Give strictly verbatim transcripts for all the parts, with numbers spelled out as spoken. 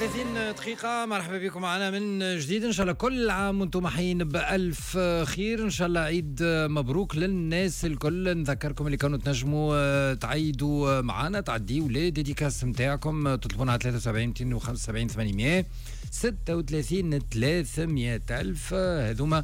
وثلاثين دقيقة. مرحبا بكم معنا من جديد. إن شاء الله كل عام وانتم حيين بألف خير. إن شاء الله عيد مبروك للناس الكل. نذكركم اللي كانوا تنجموا تعيدوا معنا تعديوا لي ديديكاس نتاعكم تطلبونها على ثلاثة وسبعين مئتين وخمسة وسبعين ثمانمئة ستة وثلاثين ثلاثمئة ألف. هذوما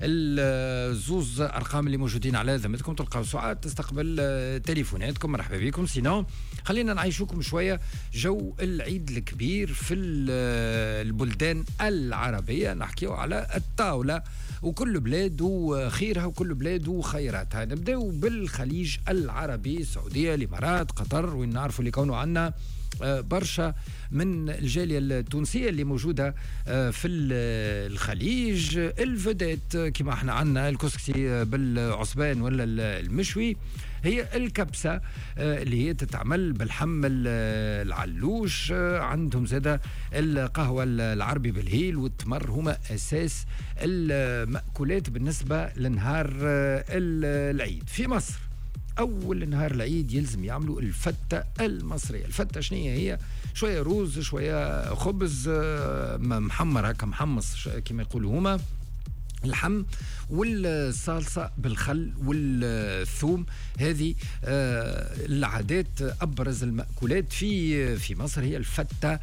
الزوز أرقام اللي موجودين على ذمتكم. تلقاو ساعات تستقبل تليفوناتكم. مرحبا بكم. سينو خلينا نعيشوكم شوية جو العيد الكبير في البلدان العربية. نحكيو على الطاولة وكل بلاد وخيرها وكل بلاد وخيراتها. نبداو بالخليج العربي، السعودية، الإمارات، قطر، وين نعرفوا اللي كونوا عنا برشا من الجالية التونسية اللي موجودة في الخليج. الفدات كما احنا عنا الكسكسي بالعصبان ولا المشوي، هي الكبسة اللي هي تتعمل بالحم العلوش. عندهم زادة القهوة العربي بالهيل والتمر، هما أساس المأكولات بالنسبة لنهار العيد. في مصر أول نهار العيد يلزم يعملوا الفتة المصرية. الفتة شنية هي؟ شوية روز، شوية خبز محمر هكا محمص كما يقولوا هما، اللحم والصلصة بالخل والثوم. هذه العادات أبرز المأكولات في في مصر، هي الفتة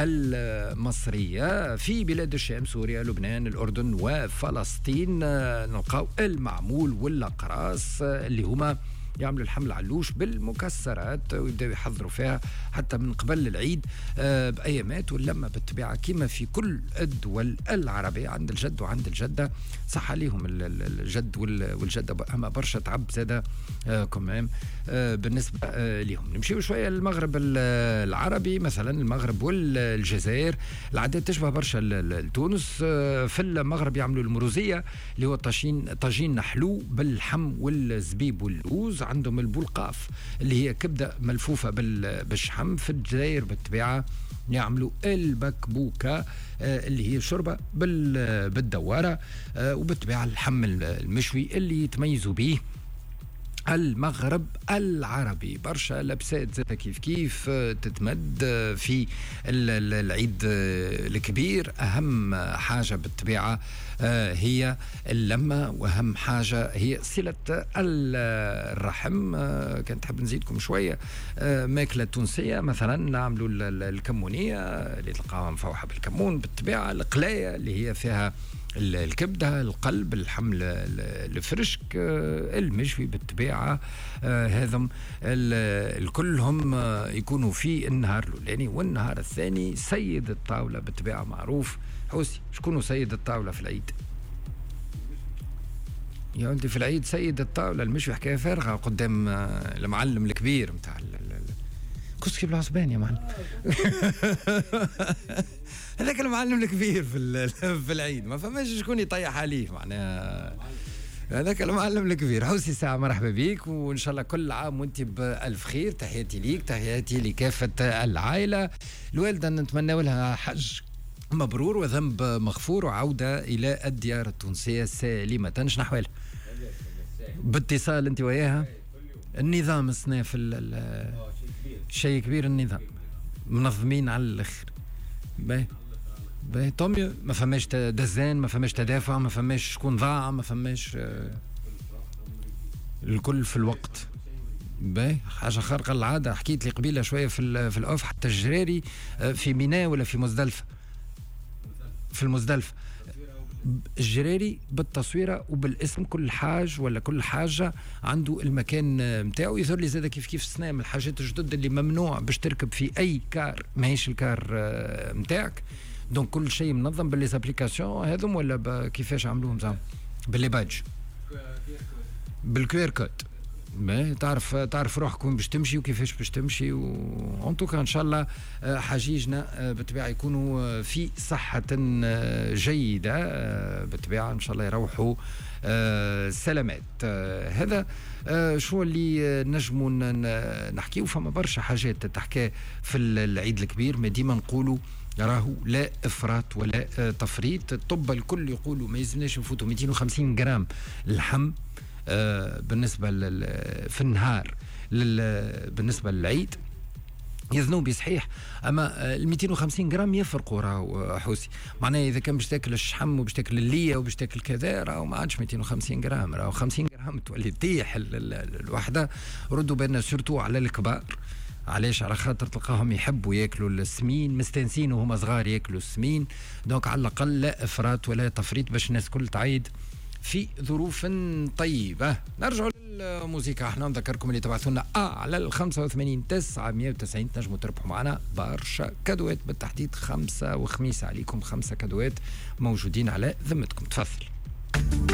المصرية. في بلاد الشام، سوريا، لبنان، الأردن وفلسطين نلقاو المعمول والأقراص اللي هما يعملوا الحمل علوش بالمكسرات ويبداو يحضروا فيها حتى من قبل العيد آه بأيامات. واللمة بالطبيعة كما في كل الدول العربية عند الجد وعند الجدة. صح عليهم الجد والجدة، أما برشا تعب زادة آه كمان آه بالنسبة آه لهم. نمشيو شوية للمغرب العربي، مثلا المغرب والجزائر. العادات تشبه برشا لتونس. آه في المغرب يعملوا المروزية اللي هو طاجين طاجين نحلو بالحم والزبيب واللوز. عندهم البلقاف اللي هي كبدة ملفوفة بالشحم. في الجزائر بالطبيعة يعملوا البكبوكة آه اللي هي شوربة بالدوارة. آه وبالطبيعة اللحم المشوي اللي يتميزوا به المغرب العربي. برشا لبسات زي كيف كيف تتمد في العيد الكبير. أهم حاجة بالطبيعة هي اللمة، وأهم حاجة هي صلة الرحم. كنت تحب نزيدكم شوية ماكلة تونسية، مثلا نعملوا الكمونية اللي تلقاها مفوحة بالكمون بالطبيعة. القلاية اللي هي فيها الكبدة، القلب، الحمل الفرشك، المشوي بالطبيعة. هذم الكلهم يكونوا في النهار الأولاني. والنهار الثاني سيد الطاولة بالطبيعة معروف. حوسي، شكونه سيد الطاولة في العيد؟ يا ولدي في العيد سيد الطاولة المشوي حكاية فارغة قدام المعلم الكبير متاع كسكي بالعصبان يا معلم. هذاك المعلم الكبير في في العيد ما فماش شكون يطيح عليه معناها. هذاك المعلم الكبير. حوسي ساعة مرحبا بيك، وإن شاء الله كل عام وانت بألف خير. تحياتي ليك، تحياتي لكافة العائلة. الوالدة نتمنى لها حج مبرور وذنب مغفور وعودة إلى الديار التونسية سالمة. شنو أحوالها؟ باتصال أنت وياها؟ النظام السنة في شيء كبير. النظام منظمين على الأخر. باهي باهي طومي. ما فماش دزان، ما فماش تدافع، ما فماش شكون ضاع، ما فماش آه الكل في الوقت. باهي حاجة خارقة العادة. حكيت لي قبيلة شوية في في الأوف حتى الجراري آه في ميناء ولا في مزدلفة؟ في المزدلفة. الجراري بالتصويرة وبالاسم كل حاج ولا كل حاجة عنده المكان متاعه. يظهر لي زاد كيف كيف السنة من الحاجات الجدد اللي ممنوع باش تركب في أي كار ماهيش الكار متاعك. دونك كل شيء منظم بالليزابليكاسيون هذم، ولا كيفاش عملوهم زعما باللي باج بالكوير كود. ما تعرف تعرف روحك وين باش تمشي وكيفاش باش تمشي. وانتوكا ان شاء الله حجيجنا بالطبيعه يكونوا في صحه جيده بالطبيعه. ان شاء الله يروحوا سلامات. هذا شو اللي نجموا نحكيو. فما برشا حاجات تحكى في العيد الكبير. ما ديما نقولوا راهو لا افراط ولا تفريط. الطب الكل يقولوا ما يلزمناش نفوتوا مئتين وخمسين جرام اللحم آه بالنسبة في النهار بالنسبة للعيد. يذنوبي صحيح، اما ال مئتين وخمسين غرام يفرقوا راهو حوسي. معناها اذا كان باش تاكل الشحم وباش تاكل الليه وباش تاكل كذا راهو ما عادش مئتين وخمسين غرام، راهو خمسين غرام تولي تطيح الوحده. ردوا بالنا سورتو على الكبار، علاش؟ على خاطر تلقاهم يحبوا ياكلوا السمين، مستانسين وهما صغار ياكلوا السمين. دونك على الاقل لا افراط ولا تفريط باش الناس كل تعيد في ظروف طيبه. نرجعوا للموسيقى، احنا نذكركم اللي تبعثوا لنا اه على ال خمسة وثمانين تسعمية وتسعين تنجموا تربحوا معنا برشا كادوات، بالتحديد خمسه وخميس عليكم، خمسه كادوات موجودين على ذمتكم. تفضل.